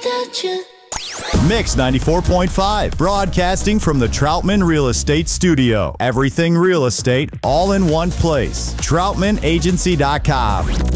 without you. Mix 94.5, broadcasting from the Troutman Real Estate Studio. Everything real estate, all in one place. TroutmanAgency.com.